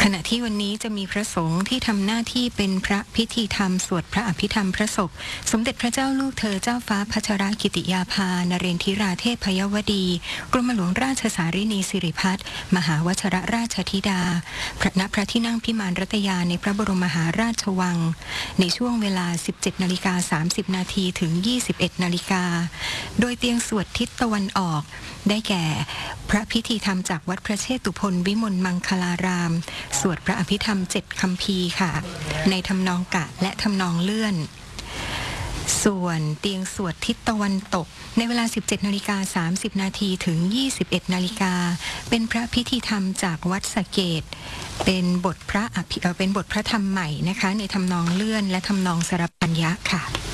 ขณะที่วันนี้จะมีพระสงฆ์ที่ทำหน้าที่เป็นพระพิธีธรรมสวดพระอภิธรรมพระศพสมเด็จพระเจ้าลูกเธอเจ้าฟ้าพัชรกิติยาภานเรนทิราเทพยวดีกรมหลวงราชสารินีสิริพัฒน์มหาวชรราชธิดาณพระที่นั่งพิมานรัตยาในพระบรมมหาราชวังในช่วงเวลา 17:30 นาทีถึง 21 นาฬิกาโดยเตียงสวดทิศตะวันออกได้แก่พระพิธีธรรมจากวัดพระเชตุพนวิมลมังคลารามสวดพระอภิธรรม7คัมภีร์ค่ะในทำนองกะและทำนองเลื่อนส่วนเตียงสวดทิศตะวันตกในเวลา 17:30 นาทีถึง 21 นาฬิกาเป็นพระพิธีธรรมจากวัดสะเกษเป็นบทพระธรรมใหม่นะคะในทำนองเลื่อนและทำนองสรปัญญะค่ะ